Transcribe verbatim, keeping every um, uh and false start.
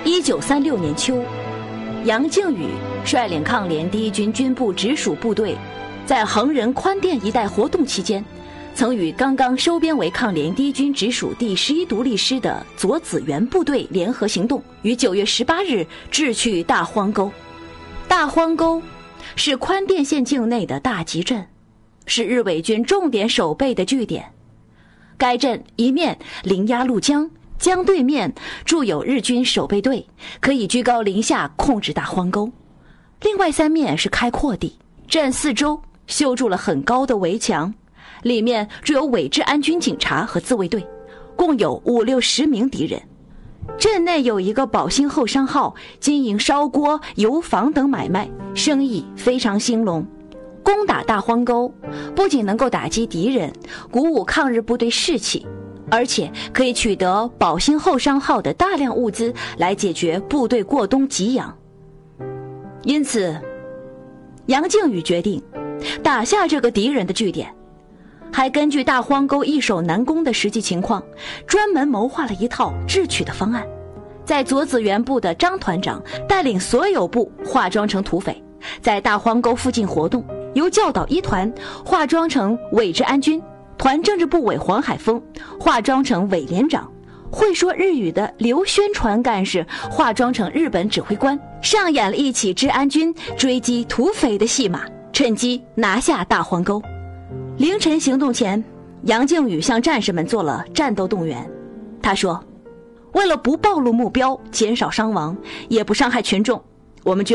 一九三六年秋，杨靖宇率领抗联第一军军部直属部队，在横仁宽甸一带活动期间，曾与刚刚收编为抗联第一军直属第十一独立师的左子元部队联合行动，于九月十八日智去大荒沟。大荒沟是宽甸县境内的大集镇，是日伪军重点守备的据点。该镇一面临鸭绿江，江对面驻有日军守备队，可以居高临下控制大荒沟。另外三面是开阔地，镇四周修筑了很高的围墙，里面驻有伪治安军警察和自卫队，共有五六十名敌人。镇内有一个宝兴后商号，经营烧锅、油坊等买卖，生意非常兴隆。攻打大荒沟不仅能够打击敌人，鼓舞抗日部队士气，而且可以取得宝兴后商号的大量物资来解决部队过冬给养。因此杨靖宇决定打下这个敌人的据点，还根据大荒沟易守难攻的实际情况，专门谋划了一套智取的方案。在左子元部的张团长带领所有部化妆成土匪，在大荒沟附近活动，由教导一团化妆成伪治安军，团政治部委黄海峰化妆成伪连长，会说日语的刘宣传干事化妆成日本指挥官，上演了一起治安军追击土匪的戏码，趁机拿下大荒沟。凌晨行动前，杨靖宇向战士们做了战斗动员。他说，为了不暴露目标，减少伤亡，也不伤害群众，我们决